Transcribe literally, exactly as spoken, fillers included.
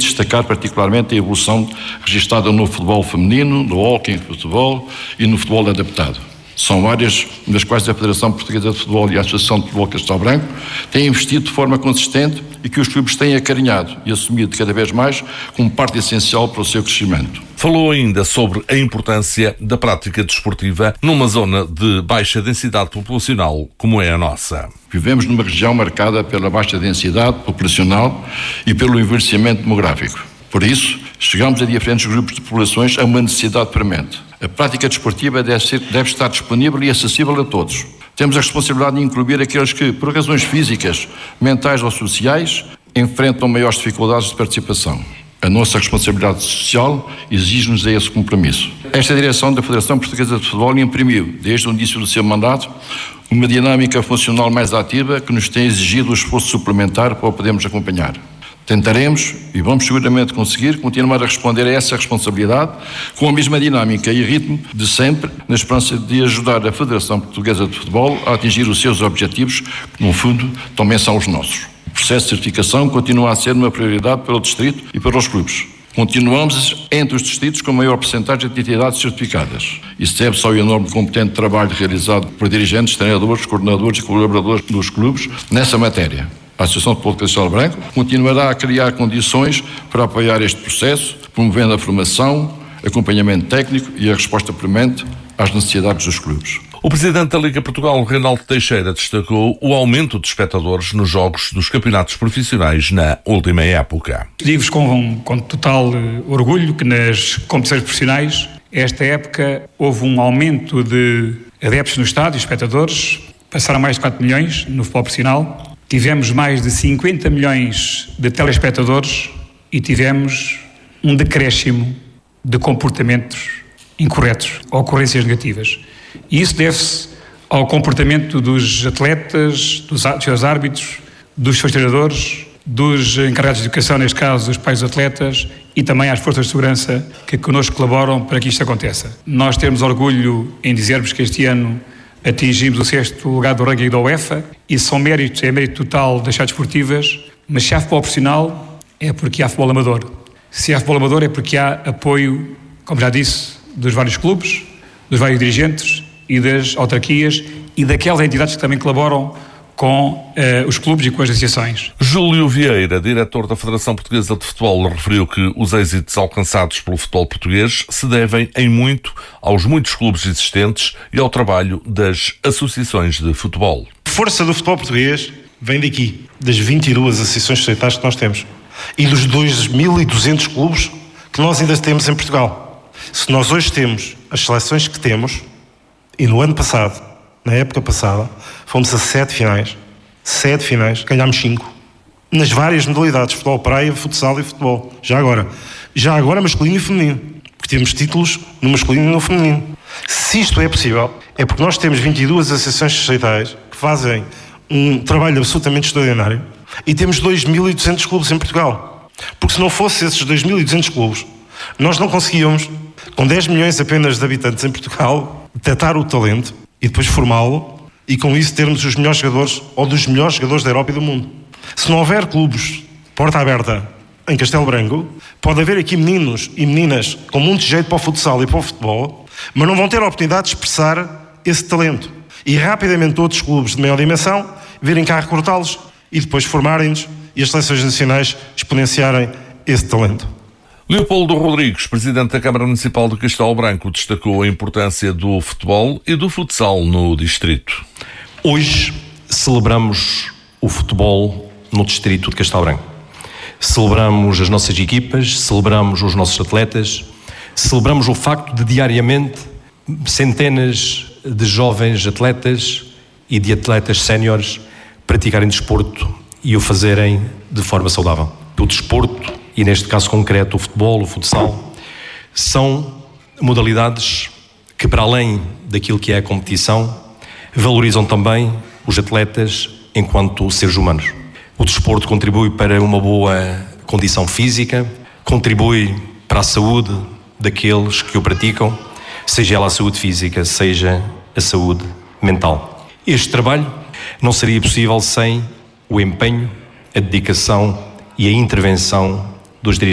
destacar particularmente a evolução registada no futebol feminino, no hóquei em futebol e no futebol adaptado. São áreas nas quais a Federação Portuguesa de Futebol e a Associação de Futebol Castelo Branco têm investido de forma consistente e que os clubes têm acarinhado e assumido cada vez mais como parte essencial para o seu crescimento. Falou ainda sobre a importância da prática desportiva numa zona de baixa densidade populacional como é a nossa. Vivemos numa região marcada pela baixa densidade populacional e pelo envelhecimento demográfico. Por isso, chegamos a diferentes grupos de populações a uma necessidade premente. A prática desportiva deve, ser, deve estar disponível e acessível a todos. Temos a responsabilidade de incluir aqueles que, por razões físicas, mentais ou sociais, enfrentam maiores dificuldades de participação. A nossa responsabilidade social exige-nos esse compromisso. Esta direção da Federação Portuguesa de Futebol imprimiu, desde o início do seu mandato, uma dinâmica funcional mais ativa que nos tem exigido o esforço suplementar para o podermos acompanhar. Tentaremos, e vamos seguramente conseguir, continuar a responder a essa responsabilidade com a mesma dinâmica e ritmo de sempre, na esperança de ajudar a Federação Portuguesa de Futebol a atingir os seus objetivos, que no fundo também são os nossos. O processo de certificação continua a ser uma prioridade para o Distrito e para os clubes. Continuamos entre os distritos com maior percentagem de entidades certificadas. Isso deve-se ao enorme e competente trabalho realizado por dirigentes, treinadores, coordenadores e colaboradores dos clubes nessa matéria. A Associação de Futebol de Castelo Branco continuará a criar condições para apoiar este processo, promovendo a formação, acompanhamento técnico e a resposta premente às necessidades dos clubes. O presidente da Liga Portugal, Reinaldo Teixeira, destacou o aumento de espectadores nos jogos dos campeonatos profissionais na última época. Digo-vos com, com total orgulho que nas competições profissionais, esta época, houve um aumento de adeptos no estádio, espectadores, passaram mais de quatro milhões no futebol profissional. Tivemos mais de cinquenta milhões de telespectadores e tivemos um decréscimo de comportamentos incorretos, ocorrências negativas. E isso deve-se ao comportamento dos atletas, dos seus árbitros, dos seus treinadores, dos encarregados de educação, neste caso dos pais dos atletas, e também às forças de segurança que connosco colaboram para que isto aconteça. Nós temos orgulho em dizermos que este ano atingimos o sexto lugar do ranking da UEFA e são méritos, é mérito total das chaves esportivas, mas se há futebol profissional é porque há futebol amador. Se há futebol amador é porque há apoio, como já disse, dos vários clubes, dos vários dirigentes e das autarquias e daquelas entidades que também colaboram com uh, os clubes e com as associações. Júlio Vieira, diretor da Federação Portuguesa de Futebol, referiu que os êxitos alcançados pelo futebol português se devem em muito aos muitos clubes existentes e ao trabalho das associações de futebol. A força do futebol português vem daqui, das vinte e duas associações societárias que nós temos e dos dois mil e duzentos clubes que nós ainda temos em Portugal. Se nós hoje temos as seleções que temos, e no ano passado, na época passada, fomos a sete finais. Sete finais, ganhámos cinco. Nas várias modalidades, futebol praia, futsal e futebol. Já agora. Já agora masculino e feminino. Porque temos títulos no masculino e no feminino. Se isto é possível, é porque nós temos vinte e duas associações societárias que fazem um trabalho absolutamente extraordinário e temos dois mil e duzentos clubes em Portugal. Porque se não fossem esses dois mil e duzentos clubes, nós não conseguíamos, com dez milhões apenas de habitantes em Portugal, detectar o talento e depois formá-lo e com isso termos os melhores jogadores ou dos melhores jogadores da Europa e do mundo. Se não houver clubes porta aberta em Castelo Branco, pode haver aqui meninos e meninas com muito jeito para o futsal e para o futebol, mas não vão ter a oportunidade de expressar esse talento. E rapidamente outros clubes de maior dimensão virem cá recrutá-los e depois formarem-nos e as seleções nacionais exponenciarem esse talento. Leopoldo Rodrigues, presidente da Câmara Municipal de Castelo Branco, destacou a importância do futebol e do futsal no distrito. Hoje celebramos o futebol no distrito de Castelo Branco. Celebramos as nossas equipas, celebramos os nossos atletas, celebramos o facto de diariamente centenas de jovens atletas e de atletas séniores praticarem desporto e o fazerem de forma saudável. O desporto, e neste caso concreto o futebol, o futsal, são modalidades que, para além daquilo que é a competição, valorizam também os atletas enquanto seres humanos. O desporto contribui para uma boa condição física, contribui para a saúde daqueles que o praticam, seja ela a saúde física, seja a saúde mental. Este trabalho não seria possível sem o empenho, a dedicação e a intervenção dos dirigentes